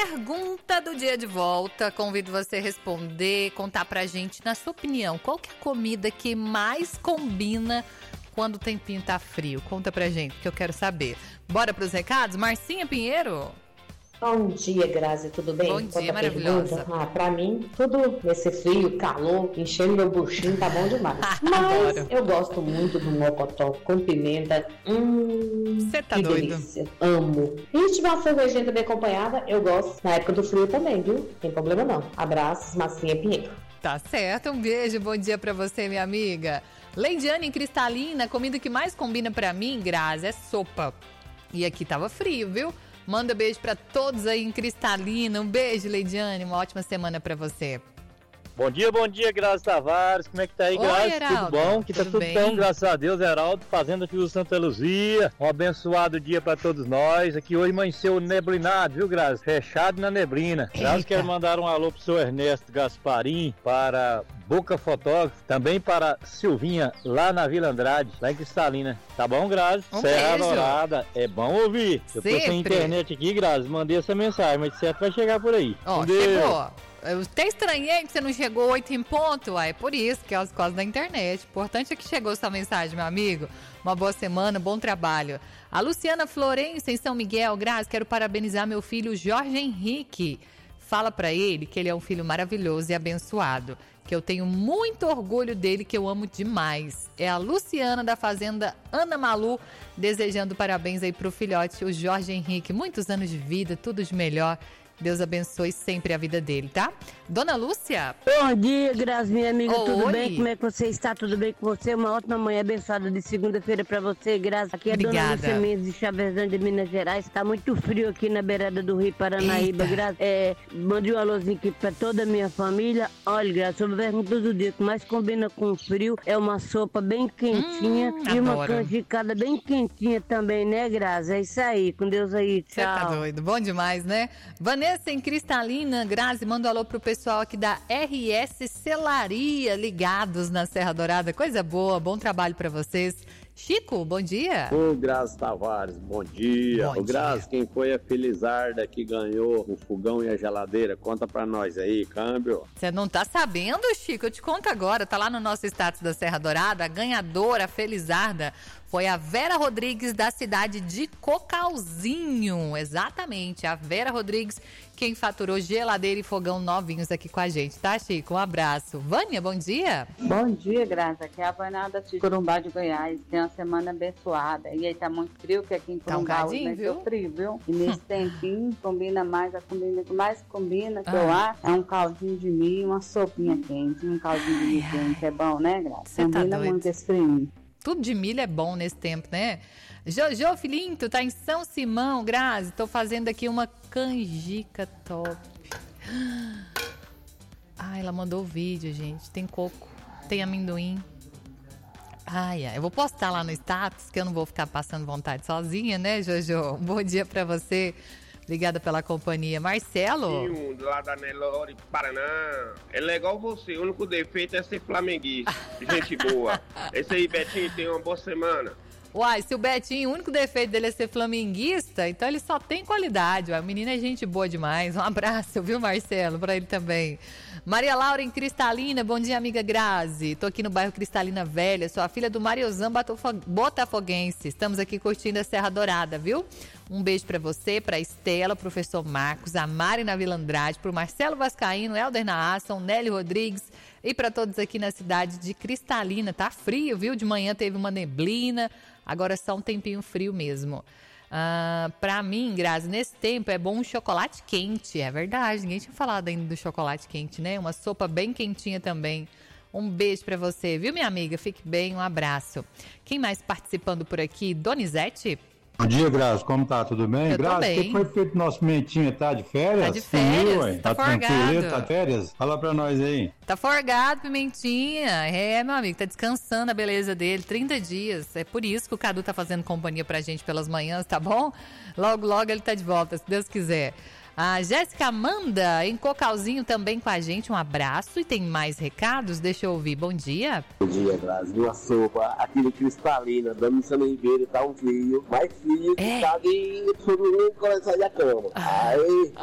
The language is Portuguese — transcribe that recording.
Pergunta do dia de volta. Convido você a responder, contar pra gente, na sua opinião, qual que é a comida que mais combina quando o tempinho tá frio? Conta pra gente, que eu quero saber. Bora pros recados? Marcinha Pinheiro? Bom dia, Grazi, tudo bem? Bom dia, maravilhosa. Pra mim, tudo nesse frio, calor, enchendo meu buchinho, tá bom demais. Mas eu gosto muito do mocotó com pimenta. Você tá que doido? delícia. Amo. E se tiver uma cervejinha também acompanhada, eu gosto. Na época do frio também, viu? Não tem problema não. Abraços, Marcinha Pinheiro. Tá certo, um beijo, bom dia pra você, minha amiga. Leidiane em Cristalina, a comida que mais combina pra mim, Grazi, é sopa. E aqui tava frio, viu? Manda beijo pra todos aí em Cristalina. Um beijo, Leidiane. Uma ótima semana pra você. Bom dia, Grazi Tavares. Como é que tá aí, Grazi? Heraldo. Tudo bom? Que tá tudo bem, graças a Deus, Heraldo, fazendo aqui o Santa Luzia. Um abençoado dia pra todos nós. Aqui hoje amanheceu neblinado, viu, Grazi? Fechado na neblina. Grazi, quero mandar um alô pro seu Ernesto Gasparim, para Boca Fotógrafo, também para Silvinha, lá na Vila Andrade, lá em Cristalina. Tá bom, Grazi? Serra Dourada, é bom ouvir. Eu tô sem internet aqui, Grazi, mandei essa mensagem, mas de certo vai chegar por aí. Ó, chegou. Eu até estranhei que você não chegou 8 em ponto, é por isso, que é as coisas da internet. Importante é que chegou sua mensagem, meu amigo. Uma boa semana, bom trabalho. A Luciana Florença, em São Miguel, Grazi, quero parabenizar meu filho Jorge Henrique. Fala pra ele que ele é um filho maravilhoso e abençoado, que eu tenho muito orgulho dele, que eu amo demais. É a Luciana da Fazenda Ana Malu, desejando parabéns aí pro filhote, o Jorge Henrique. Muitos anos de vida, tudo de melhor. Deus abençoe sempre a vida dele, tá? Dona Lúcia? Bom dia, Grazi, minha amiga, tudo oi. bem? Como é que você está? Tudo bem com você? Uma ótima manhã abençoada de segunda-feira pra você, Grazi. Aqui é a Dona Lúcia Mendes de Chavezão de Minas Gerais. Tá muito frio aqui na beirada do Rio Paranaíba, Grazi. Mande um alôzinho aqui pra toda a minha família. Olha, Grazi, sobre a pergunta do dia, o que mais combina com frio é uma sopa bem quentinha e uma canjicada bem quentinha também, né, Grazi? É isso aí, com Deus aí, tchau. Você tá doido, bom demais, né? Vanessa em Cristalina, Grazi, manda um alô pro pessoal aqui da RS Celaria, ligados na Serra Dourada. Coisa boa, bom trabalho pra vocês. Chico, bom dia. Ô, Grazi Tavares, bom dia. Bom dia. Grazi, quem foi a Felizarda que ganhou o fogão e a geladeira? Conta pra nós aí, câmbio. Você não tá sabendo, Chico? Eu te conto agora, tá lá no nosso status da Serra Dourada, a ganhadora, a Felizarda, foi a Vera Rodrigues, da cidade de Cocalzinho. Exatamente, a Vera Rodrigues, quem faturou geladeira e fogão novinhos aqui com a gente, tá, Chico? Um abraço. Vânia, bom dia. Bom dia, Graça. Aqui é a Vânia de Corumbá de Goiás. Tem uma semana abençoada. E aí tá muito frio, que aqui em Corumbá hoje vai ser frio, viu? E nesse tempinho, combina mais, a comida que mais combina, que eu acho, é um caldinho de milho, uma sopinha quente, um caldinho de milho quente. É bom, né, Graça? Combina muito esse frio. Tudo de milho é bom nesse tempo, né? Jojo Filinto tá em São Simão, Grazi. Tô fazendo aqui uma canjica top. Ai, ela mandou o vídeo, gente. Tem coco, tem amendoim. Ai, eu vou postar lá no status, que eu não vou ficar passando vontade sozinha, né, Jojo? Um bom dia pra você. Obrigada pela companhia. Marcelo? Lá da Nelore, Paraná. É legal você, o único defeito é ser flamenguista. Gente boa. Esse aí, Betinho, tem uma boa semana. Uai, se o Betinho, o único defeito dele é ser flamenguista, então ele só tem qualidade. Uai, o menino é gente boa demais. Um abraço, viu, Marcelo? Pra ele também. Maria Laura em Cristalina, bom dia, amiga Grazi. Tô aqui no bairro Cristalina Velha, sou a filha do Mariozão Botafoguense. Estamos aqui curtindo a Serra Dourada, viu? Um beijo pra você, pra Estela, professor Marcos, a Mari na Vila Andrade, pro Marcelo Vascaíno, Helder Naasson, Nelly Rodrigues e pra todos aqui na cidade de Cristalina. Tá frio, viu? De manhã teve uma neblina, agora só um tempinho frio mesmo. Pra mim, Grazi, nesse tempo é bom um chocolate quente, é verdade, ninguém tinha falado ainda do chocolate quente, né? Uma sopa bem quentinha também. Um beijo pra você, viu, minha amiga? Fique bem, um abraço. Quem mais participando por aqui? Donizete? Bom dia, Grazi, como tá? Tudo bem? Eu Grazi, o que foi feito nosso mentinho? Tá de férias? Tá de férias, tá tranquilo, tá de férias? Fala pra nós aí. Tá forgado, Pimentinha. É, meu amigo, tá descansando a beleza dele, 30 dias. É por isso que o Cadu tá fazendo companhia pra gente pelas manhãs, tá bom? Logo, logo ele tá de volta, se Deus quiser. A Jéssica Amanda, em Cocalzinho, também com a gente. Um abraço. E tem mais recados? Deixa eu ouvir. Bom dia. Bom dia, Grazi. Uma sopa aqui no Cristalina, dando no São Ribeiro, tá um frio. Mais frio que tá de todo mundo começar a cama. Aí...